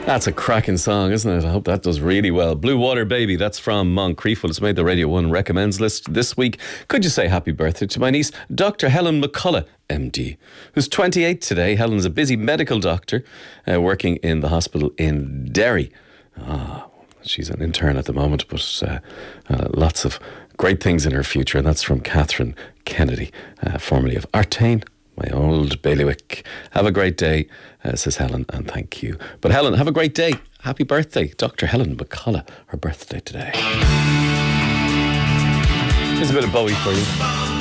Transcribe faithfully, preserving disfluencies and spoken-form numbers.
That's a cracking song, isn't it? I hope that does really well. Blue Water Baby, that's from Moncrief. Well, it's made the Radio one Recommends list this week. Could you say happy birthday to my niece, Doctor Helen McCullough, M D, who's twenty-eight today. Helen's a busy medical doctor uh, working in the hospital in Derry. Ah, she's an intern at the moment, but uh, uh, lots of great things in her future. And that's from Catherine Kennedy, uh, formerly of Artane, my old bailiwick. Have a great day, uh, says Helen, and thank you. But Helen, have a great day. Happy birthday, Doctor Helen McCullough, her birthday today. Here's a bit of Bowie for you.